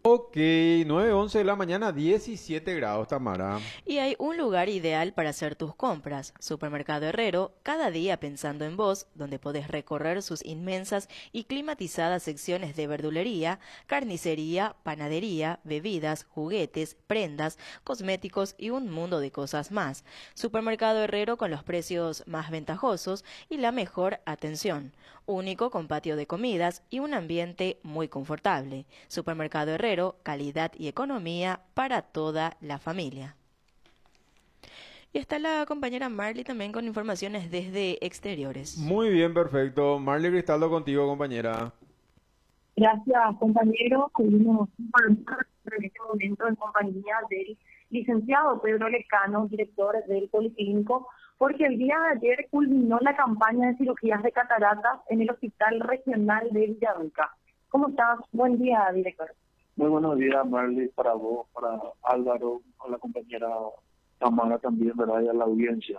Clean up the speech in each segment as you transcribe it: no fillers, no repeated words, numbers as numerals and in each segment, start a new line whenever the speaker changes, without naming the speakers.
Ok, 9:11 de la mañana, 17 grados, Tamara.
Y hay un lugar ideal para hacer tus compras. Supermercado Herrero, cada día pensando en vos, donde podés recorrer sus inmensas y climatizadas secciones de verdulería, carnicería, panadería, bebidas, juguetes, prendas, cosméticos y un mundo de cosas más. Supermercado Herrero con los precios más ventajosos y la mejor atención. Único con patio de comidas y un ambiente muy confortable. Supermercado Herrero, calidad y economía para toda la familia. Y está la compañera Marley también con informaciones desde exteriores.
Muy bien, perfecto. Marley Cristaldo contigo, compañera.
Gracias, compañero. Seguimos informando en este momento en compañía del licenciado Pedro Lescano, director del Policlínico, porque el día de ayer culminó la campaña de cirugías de cataratas en el Hospital Regional de Villarrica. ¿Cómo estás? Buen día, director.
Muy buenos días, Marley, para vos, para Álvaro, a la compañera Tamara también, ¿verdad? Y a la audiencia.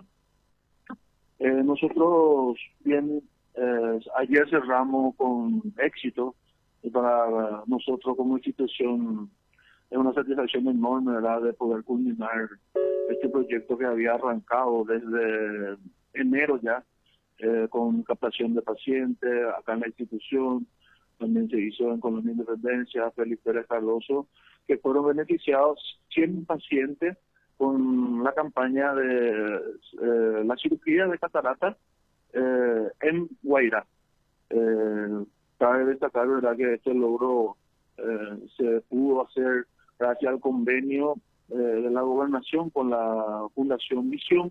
Nosotros, bien, ayer cerramos con éxito y para nosotros como institución es una satisfacción enorme, ¿verdad?, de poder culminar este proyecto que había arrancado desde enero ya, con captación de pacientes acá en la institución. También se hizo en Colonia Independencia, Felipe Pérez Cardoso, que fueron beneficiados 100 pacientes con la campaña de la cirugía de cataratas en Guairá. Cabe destacar, ¿verdad?, que este logro se pudo hacer gracias al convenio de la gobernación con la Fundación Visión.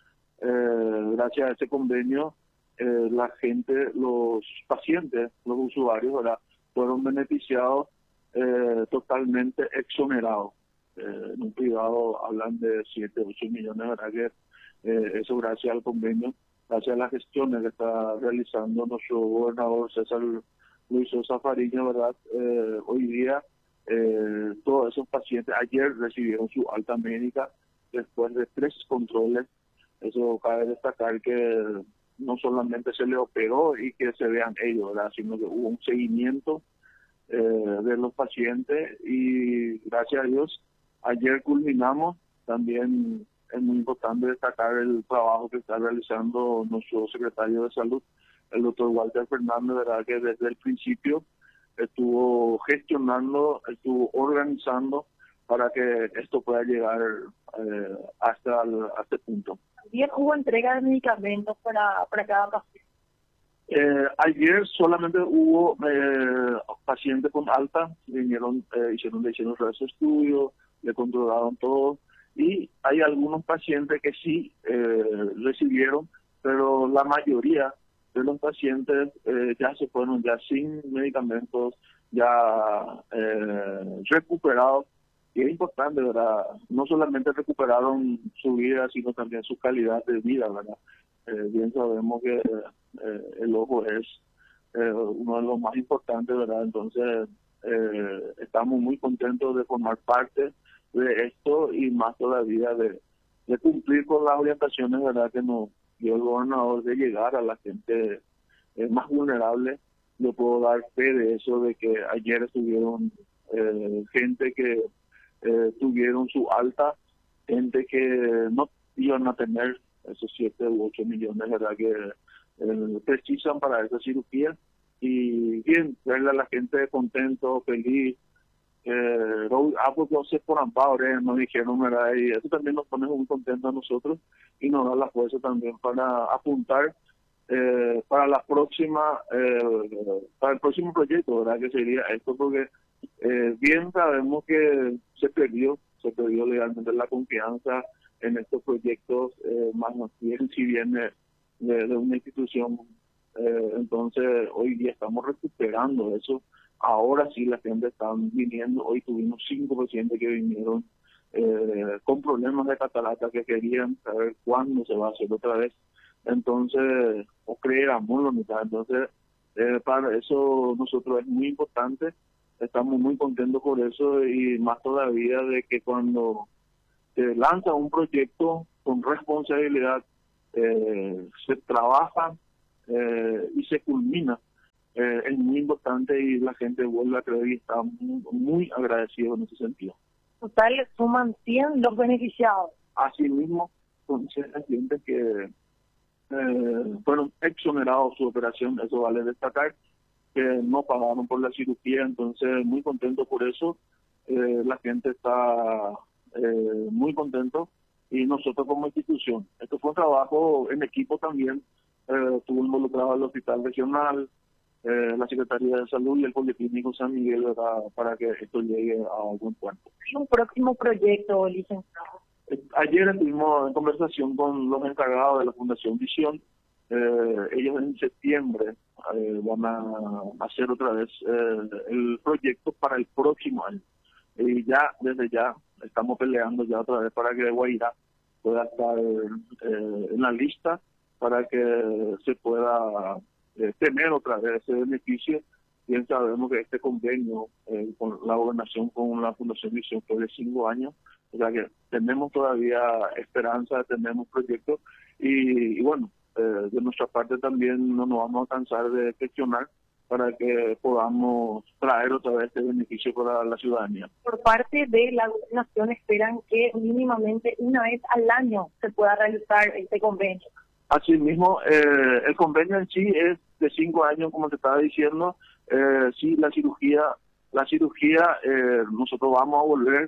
Gracias a ese convenio, la gente, los pacientes, los usuarios, ¿verdad?, fueron beneficiados totalmente exonerados. En un privado hablan de 7, 8 millones, ¿verdad?, que eso gracias al convenio, gracias a las gestiones que está realizando nuestro gobernador César Luis Sosa Fariña, ¿verdad? Hoy día todos esos pacientes ayer recibieron su alta médica después de 3 controles. Eso cabe destacar que no solamente se le operó y que se vean ellos, ¿verdad?, sino que hubo un seguimiento de los pacientes y gracias a Dios ayer culminamos. También es muy importante destacar el trabajo que está realizando nuestro secretario de salud, el doctor Walter Fernández, ¿verdad?, que desde el principio estuvo gestionando, estuvo organizando para que esto pueda llegar hasta este punto.
Ayer hubo entrega de medicamentos para cada paciente.
Ayer solamente hubo pacientes con alta, vinieron, le hicieron sus estudios, le controlaron todo, y hay algunos pacientes que sí recibieron, pero la mayoría de los pacientes ya se fueron ya sin medicamentos, ya recuperados. Y es importante, ¿verdad? No solamente recuperaron su vida, sino también su calidad de vida, ¿verdad? Bien sabemos que el ojo es uno de los más importantes, ¿verdad? Entonces, estamos muy contentos de formar parte de esto y más todavía de cumplir con las orientaciones, ¿verdad?, que nos dio el gobernador de llegar a la gente más vulnerable. Yo puedo dar fe de eso, de que ayer estuvieron gente que tuvieron su alta, gente que no iban a tener esos 7 u 8 millones, ¿verdad?, que precisan para esa cirugía. Y bien, verle a la gente contento, feliz. Porque no sé por ahora nos dijeron, ¿verdad?, y eso también nos pone muy contentos a nosotros y nos da la fuerza también para apuntar para la próxima, para el próximo proyecto, ¿verdad?, que sería esto, porque bien sabemos que se perdió legalmente la confianza en estos proyectos, más bien si viene de una institución. Entonces hoy día estamos recuperando eso. Ahora sí la gente está viniendo. Hoy tuvimos 5 pacientes que vinieron con problemas de catarata, que querían saber cuándo se va a hacer otra vez. Entonces, o creéramos la mitad. Entonces, para eso nosotros es muy importante. Estamos muy contentos por eso, y más todavía de que cuando se lanza un proyecto con responsabilidad, se trabaja y se culmina es muy importante y la gente vuelve a creer y está muy, muy agradecido en ese sentido.
Total, suman 100 los beneficiados.
Asimismo, con 100 clientes que fueron exonerados su operación, eso vale destacar, que no pagaron por la cirugía, entonces muy contento por eso. La gente está muy contento y nosotros como institución. Esto fue un trabajo en equipo también, estuvo involucrado el Hospital Regional, la Secretaría de Salud y el Policlínico San Miguel, ¿verdad?, para que esto llegue a buen puerto.
¿Hay un próximo proyecto, licenciado?
Ayer estuvimos en conversación con los encargados de la Fundación Visión. Ellos en septiembre van a hacer otra vez el proyecto para el próximo año. Y ya, desde ya, estamos peleando ya otra vez para que Guairá pueda estar en la lista, para que se pueda tener otra vez ese beneficio. Bien sabemos que este convenio con la gobernación, con la Fundación Visión, fue de 5 años. O sea que tenemos todavía esperanza, tenemos proyectos y bueno, de nuestra parte también no nos vamos a cansar de gestionar para que podamos traer otra vez este beneficio para la ciudadanía.
Por parte de la gobernación esperan que mínimamente una vez al año se pueda realizar este convenio.
Asimismo, el convenio en sí es de 5 años, como te estaba diciendo. Sí, la cirugía nosotros vamos a volver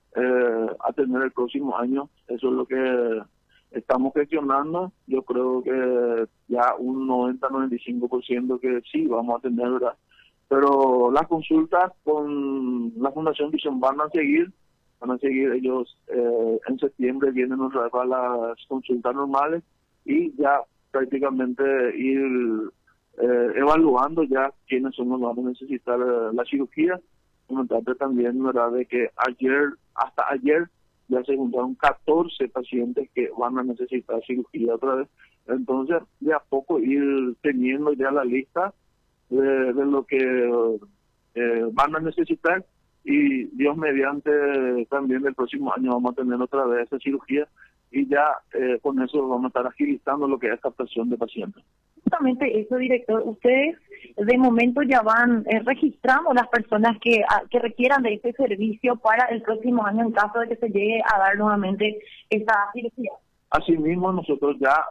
a tener el próximo año. Eso es lo que estamos gestionando. Yo creo que ya un 90-95% que sí vamos a tener, ¿verdad? Pero las consultas con la Fundación Visión van a seguir ellos. En septiembre vienen otra vez a las consultas normales y ya prácticamente ir evaluando ya quiénes son los que van a necesitar la cirugía. Comentarte también, ¿verdad?, de que hasta ayer ya se juntaron 14 pacientes que van a necesitar cirugía otra vez. Entonces, de a poco ir teniendo ya la lista de lo que van a necesitar y Dios mediante también el próximo año vamos a tener otra vez esa cirugía y ya con eso vamos a estar agilizando lo que es captación de pacientes.
Justamente eso, director, ustedes de momento ya van registrando las personas que requieran de este servicio para el próximo año en caso de que se llegue a dar nuevamente esta cirugía.
Asimismo, nosotros ya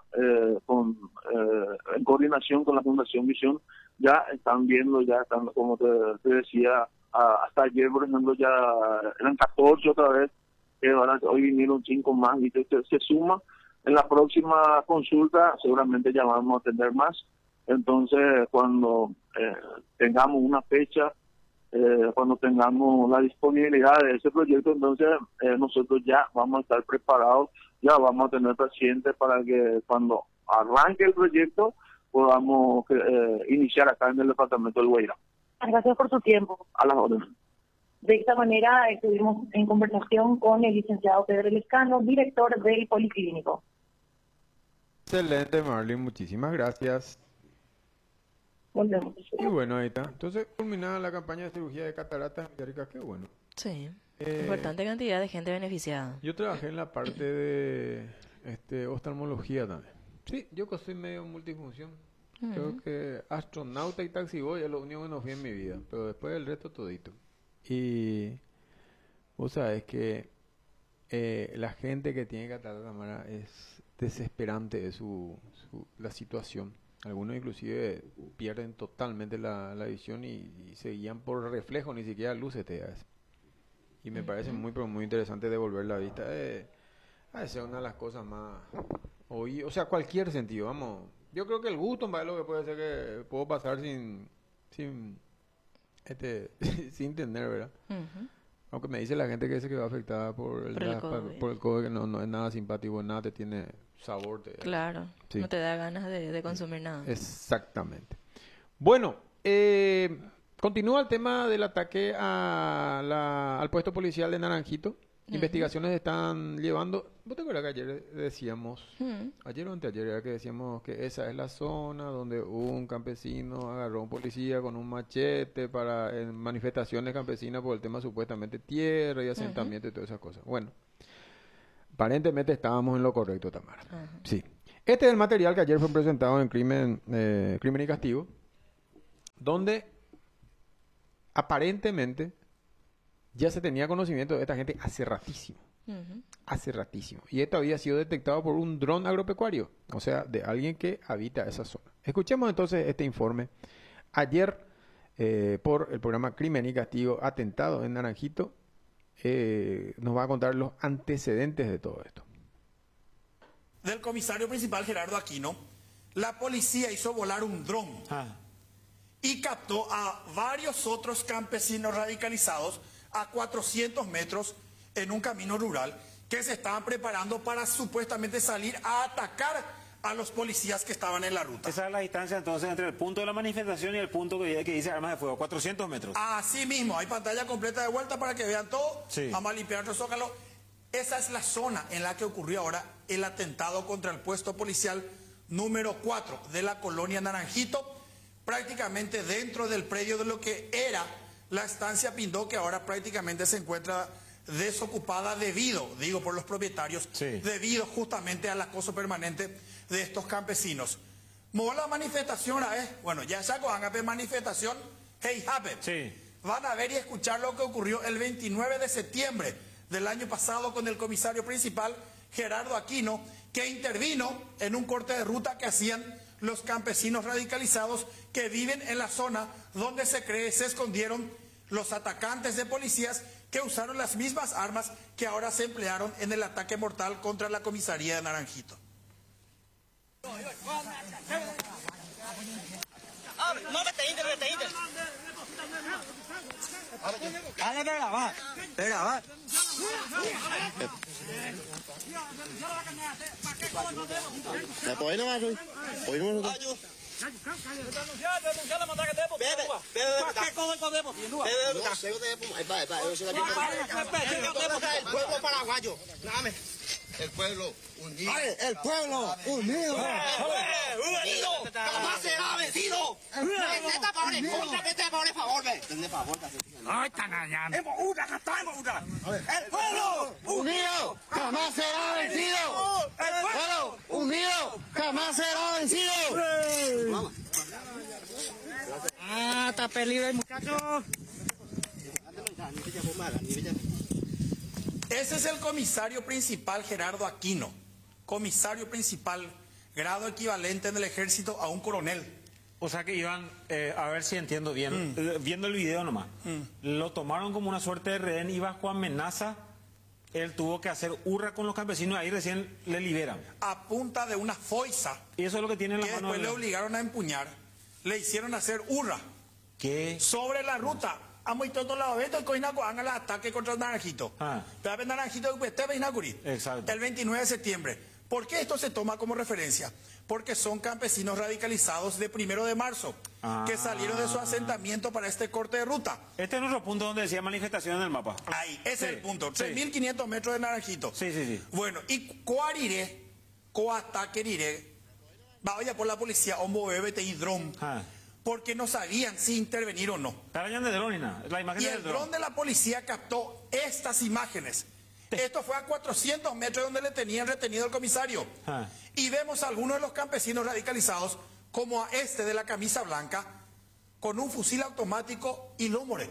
en coordinación con la Fundación Visión ya están viendo, ya están, como te decía, hasta ayer, por ejemplo, ya eran 14 otra vez, que hoy vinieron 5 más y se suma. En la próxima consulta seguramente ya vamos a tener más. Entonces, cuando tengamos una fecha, cuando tengamos la disponibilidad de ese proyecto, entonces nosotros ya vamos a estar preparados, ya vamos a tener pacientes para que cuando arranque el proyecto podamos iniciar acá en el departamento del Guairá.
Gracias por su tiempo.
A las órdenes.
De esta manera estuvimos en conversación con el licenciado Pedro Lescano, director del Policlínico.
Excelente, Marlene, muchísimas gracias.
Volvemos.
Y bueno, ahí está. Entonces, culminada la campaña de cirugía de cataratas en Villarrica, qué bueno.
Sí, importante cantidad de gente beneficiada.
Yo trabajé en la parte de oftalmología también. Sí, yo que soy medio multifunción. Creo que astronauta y taxiboy es lo único que no fui en mi vida, pero después el resto todito. Y vos sabés que la gente que tiene catarata, Tamara, es desesperante de la situación. Algunos inclusive pierden totalmente la visión y se guían por reflejo, ni siquiera luces te das. Y me parece muy, pero muy interesante devolver la vista. Esa es una de las cosas más... o sea, cualquier sentido, vamos. Yo creo que el gusto es lo que puede ser que puedo pasar sin sin tener, ¿verdad? Aunque me dice la gente que se quedó afectada por el COVID, que no es nada simpático, nada te tiene sabor.
Claro, sí. No te da ganas de consumir nada.
Exactamente. Bueno, continúa el tema del ataque al puesto policial de Naranjito. Investigaciones están llevando... ¿Vos te acuerdas que ayer decíamos, ayer o anteayer, era que decíamos que esa es la zona donde un campesino agarró a un policía con un machete en manifestaciones campesinas por el tema supuestamente tierra y asentamiento y todas esas cosas? Bueno, aparentemente estábamos en lo correcto, Tamara. Sí. Este es el material que ayer fue presentado en Crimen y Castigo, donde aparentemente ya se tenía conocimiento de esta gente hace ratísimo. Hace ratísimo. Y esto había sido detectado por un dron agropecuario, o sea, de alguien que habita esa zona. Escuchemos entonces este informe. Ayer, por el programa Crimen y Castigo, Atentado en Naranjito, nos va a contar los antecedentes de todo esto.
Del comisario principal Gerardo Aquino, la policía hizo volar un dron y captó a varios otros campesinos radicalizados a 400 metros en un camino rural que se estaban preparando para supuestamente salir a atacar a los policías que estaban en la ruta.
Esa es la distancia entonces entre el punto de la manifestación y el punto que dice armas de fuego, 400 metros.
Así mismo, hay pantalla completa de vuelta para que vean todo.
Sí.
Vamos a limpiar nuestro zócalo. Esa es la zona en la que ocurrió ahora el atentado contra el puesto policial número 4 de la colonia Naranjito, prácticamente dentro del predio de lo que era la estancia Pindó, que ahora prácticamente se encuentra desocupada debido, digo por los propietarios, debido justamente al acoso permanente de estos campesinos. Como la manifestación bueno, ya saco hangape manifestación, hey happen. Van a ver y escuchar lo que ocurrió el 29 de septiembre del año pasado con el comisario principal Gerardo Aquino, que intervino en un corte de ruta que hacían los campesinos radicalizados que viven en la zona donde se cree se escondieron los atacantes de policías que usaron las mismas armas que ahora se emplearon en el ataque mortal contra la comisaría de Naranjito.
El pueblo unido. El pueblo unido. Jamás será vencido. El pueblo unido jamás será vencido. El pueblo unido jamás será vencido.
Está peligro, muchachos.
Ese es el comisario principal Gerardo Aquino, comisario principal, grado equivalente en el ejército a un coronel.
O sea que iban, a ver si entiendo bien, viendo el video nomás, lo tomaron como una suerte de rehén y bajo amenaza, él tuvo que hacer hurra con los campesinos y ahí recién le liberan.
A punta de una foiza.
Y eso es lo que tiene en la
que
mano.
Después le obligaron a empuñar, le hicieron hacer hurra.
¿Qué?
Sobre la ruta. Amo y todo lado de esto coinaco hagan el ataque contra el Naranjito. Pero Naranjito
exacto.
El 29 de septiembre. ¿Por qué esto se toma como referencia? Porque son campesinos radicalizados de 1 de marzo que salieron de su asentamiento para este corte de ruta.
Este es nuestro punto donde decía manifestación en el mapa.
Ahí, ese es el punto. 3.500 metros de Naranjito.
Sí.
Bueno, y Coariré, Coataqueriré, vaya por la policía, Ombo Bebete y Dron. Porque no sabían si intervenir o no. Y el dron de la policía captó estas imágenes. Esto fue a 400 metros donde le tenían retenido el comisario. Y vemos a algunos de los campesinos radicalizados, como a este de la camisa blanca, con un fusil automático y lómore.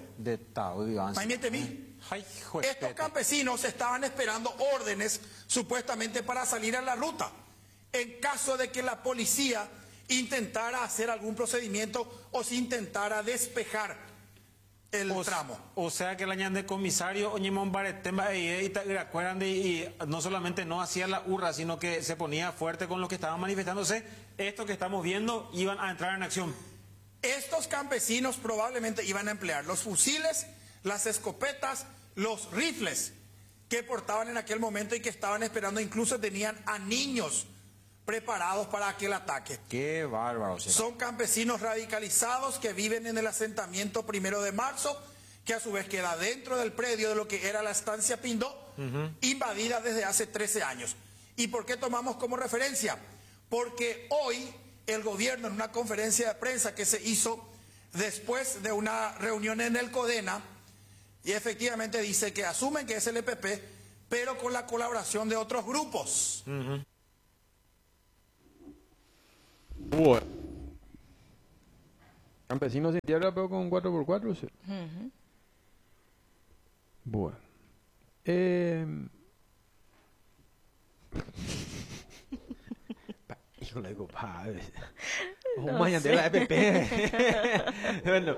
Estos campesinos estaban esperando órdenes supuestamente para salir a la ruta. En caso de que la policía intentara hacer algún procedimiento o si intentara despejar el tramo.
O sea que el año de comisario Oñemón Baretemba y no solamente no hacía la hurra, sino que se ponía fuerte con los que estaban manifestándose. Esto que estamos viendo iban a entrar en acción.
Estos campesinos probablemente iban a emplear los fusiles, las escopetas, los rifles que portaban en aquel momento y que estaban esperando, incluso tenían a niños preparados para aquel ataque.
Qué bárbaro.
Son campesinos radicalizados que viven en el asentamiento 1 de marzo, que a su vez queda dentro del predio de lo que era la estancia Pindó, invadida desde hace 13 años. ¿Y por qué tomamos como referencia? Porque hoy el gobierno, en una conferencia de prensa que se hizo después de una reunión en el CODENA, y efectivamente dice que asumen que es el EPP, pero con la colaboración de otros grupos.
Bueno. Campesinos sin tierra, pero con 4x4, sí.
Ujú.
Bueno. Híjole, compadre.
No
Mañana
sé.
la EPP. Bueno.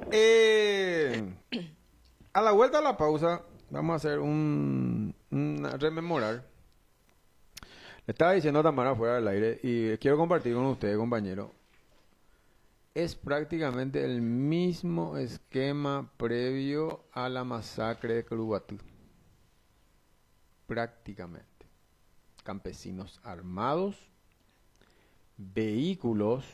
A la vuelta a la pausa, vamos a hacer rememorar. Le estaba diciendo a Tamara fuera del aire y quiero compartir con ustedes, compañero. Es prácticamente el mismo esquema previo a la masacre de Curuguatú. Prácticamente. Campesinos armados, vehículos,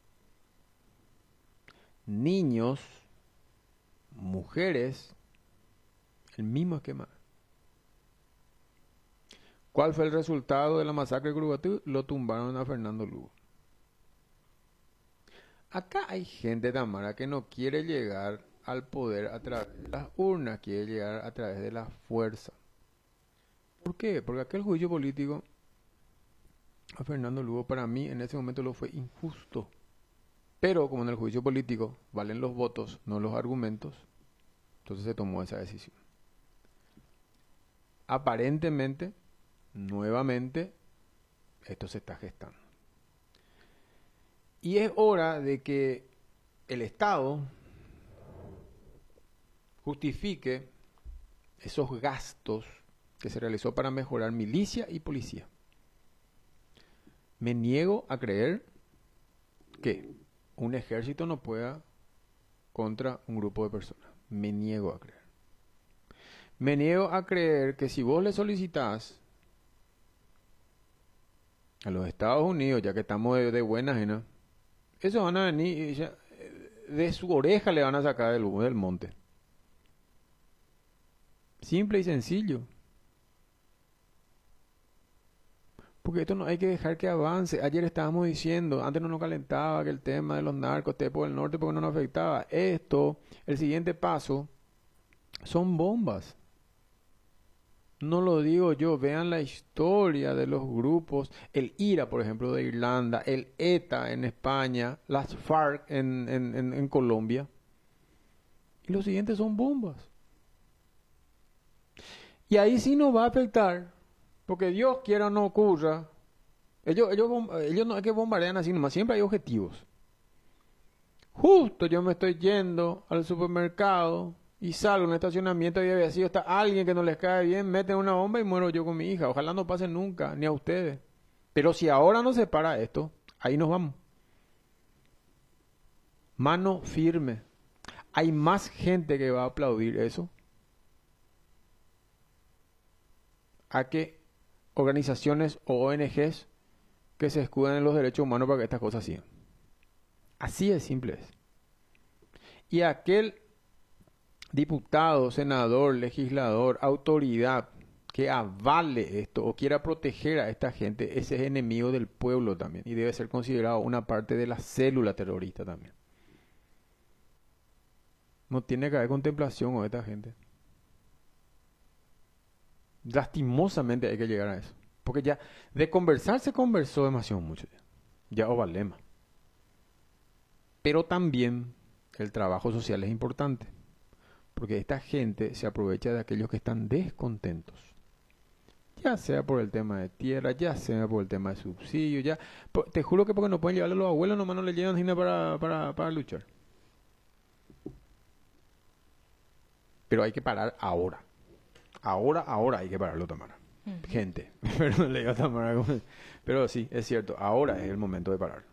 niños, mujeres, el mismo esquema. ¿Cuál fue el resultado de la masacre de Curuguatú? Lo tumbaron a Fernando Lugo. Acá hay gente, Tamara, que no quiere llegar al poder a través de las urnas, quiere llegar a través de la fuerza. ¿Por qué? Porque aquel juicio político a Fernando Lugo para mí en ese momento lo fue injusto. Pero como en el juicio político valen los votos, no los argumentos, entonces se tomó esa decisión. Aparentemente, nuevamente, esto se está gestando. Y es hora de que el Estado justifique esos gastos que se realizó para mejorar milicia y policía. Me niego a creer que un ejército no pueda contra un grupo de personas. Me niego a creer. Me niego a creer que si vos le solicitas a los Estados Unidos, ya que estamos de buena ajena, esos van a venir y ya, de su oreja le van a sacar del monte. Simple y sencillo. Porque esto no hay que dejar que avance. Ayer estábamos diciendo, antes no nos calentaba que el tema de los narcos esté por el norte porque no nos afectaba. Esto, el siguiente paso, son bombas. No lo digo yo, vean la historia de los grupos, el IRA, por ejemplo, de Irlanda, el ETA en España, las FARC en Colombia. Y los siguientes son bombas. Y ahí sí nos va a afectar, porque Dios quiera o no ocurra. Ellos no es que bombardean así nomás, siempre hay objetivos. Justo yo me estoy yendo al supermercado y salgo en el estacionamiento y había sido está alguien que no les cae bien, meten una bomba y muero yo con mi hija. Ojalá no pase nunca, ni a ustedes. Pero si ahora no se para esto, ahí nos vamos. Mano firme. Hay más gente que va a aplaudir eso a que organizaciones o ONGs que se escudan en los derechos humanos para que estas cosas sigan. Así de simple es. Y aquel diputado, senador, legislador, autoridad que avale esto o quiera proteger a esta gente, ese es enemigo del pueblo también y debe ser considerado una parte de la célula terrorista también. No tiene que haber contemplación con esta gente. Lastimosamente hay que llegar a eso. Porque ya de conversar se conversó demasiado mucho. Ya ovalema. Pero también el trabajo social es importante. Porque esta gente se aprovecha de aquellos que están descontentos. Ya sea por el tema de tierra, ya sea por el tema de subsidio, ya. Te juro que porque no pueden llevarle a los abuelos, nomás no le llevan nada para luchar. Pero hay que parar ahora. Ahora hay que pararlo, Tamara. Gente. Pero no le digo a Tamara. Pero sí, es cierto. Ahora es el momento de parar.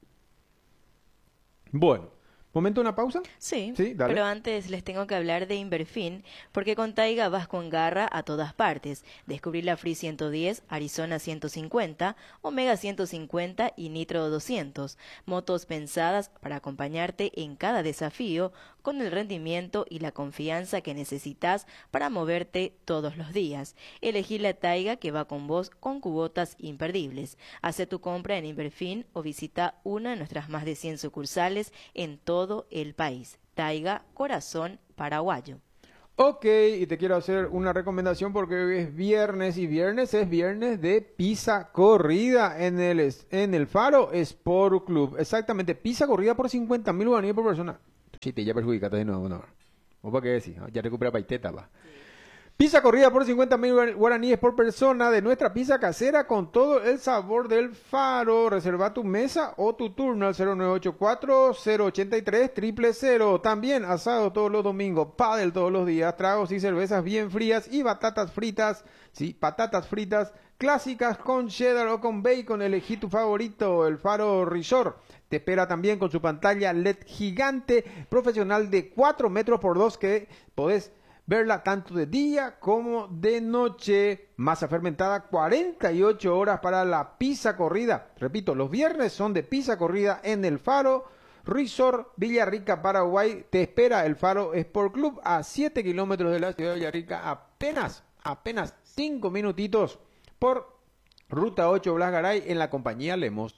Bueno. ¿Momento de una pausa?
Sí,
Dale.
pero antes les tengo que hablar de Inverfin, porque con Taiga vas con garra a todas partes. Descubrí la Free 110, Arizona 150, Omega 150 y Nitro 200. Motos pensadas para acompañarte en cada desafío, con el rendimiento y la confianza que necesitas para moverte todos los días. Elegí la Taiga que va con vos con cuotas imperdibles. Hace tu compra en Inverfin o visita una de nuestras más de 100 sucursales en todo el país. Taiga, corazón paraguayo.
Ok, y te quiero hacer una recomendación porque hoy es viernes y viernes es viernes de pizza corrida en el Faro Sport Club. Exactamente, pizza corrida por 50.000 guaraníes por persona. Sí, te ya perjudicaste de nuevo, no. ¿Vos para qué decís? Ya recupera paiteta, va. Pizza corrida por 50.000 guaraníes por persona de nuestra pizza casera con todo el sabor del Faro. Reserva tu mesa o tu turno al 0984-083-000. También asado todos los domingos, pádel todos los días, tragos y cervezas bien frías y batatas fritas. Sí, patatas fritas clásicas con cheddar o con bacon. Elegí tu favorito, el Faro Resort. Te espera también con su pantalla LED gigante profesional de 4 metros por 2 que podés verla tanto de día como de noche. Masa fermentada 48 horas para la pizza corrida. Repito, los viernes son de pizza corrida en el Faro Resort Villarrica, Paraguay. Te espera el Faro Sport Club a 7 kilómetros de la ciudad de Villarrica. Apenas 5 minutitos por Ruta 8 Blas Garay en la compañía Lemos.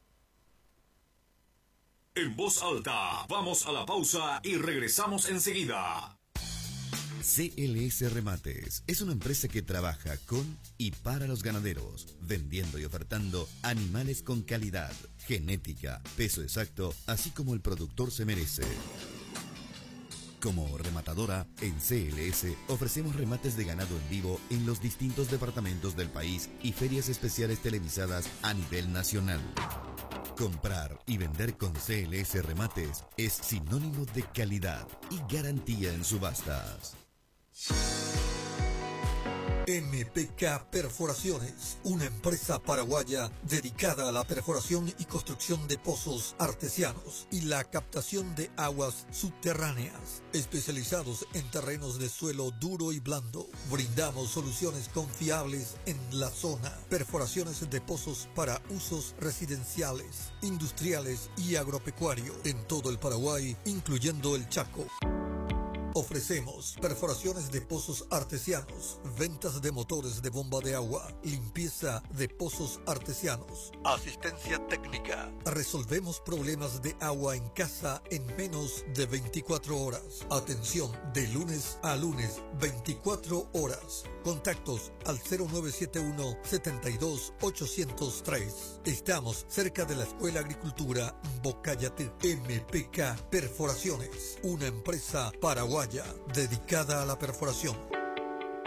En voz alta, vamos a la pausa y regresamos enseguida.
CLS Remates es una empresa que trabaja con y para los ganaderos, vendiendo y ofertando animales con calidad, genética, peso exacto, así como el productor se merece. Como rematadora, en CLS ofrecemos remates de ganado en vivo en los distintos departamentos del país y ferias especiales televisadas a nivel nacional. Comprar y vender con CLS Remates es sinónimo de calidad y garantía en subastas.
MPK Perforaciones, una empresa paraguaya dedicada a la perforación y construcción de pozos artesianos y la captación de aguas subterráneas. Especializados en terrenos de suelo duro y blando, brindamos soluciones confiables en la zona. Perforaciones de pozos para usos residenciales, industriales y agropecuario en todo el Paraguay, incluyendo el Chaco. Ofrecemos perforaciones de pozos artesianos, ventas de motores de bomba de agua, limpieza de pozos artesianos, asistencia técnica. Resolvemos problemas de agua en casa en menos de 24 horas. Atención de lunes a lunes, 24 horas. Contactos al 0971 72 803. Estamos cerca de la Escuela Agricultura Bocayatú. MPK Perforaciones, una empresa paraguaya dedicada a la perforación.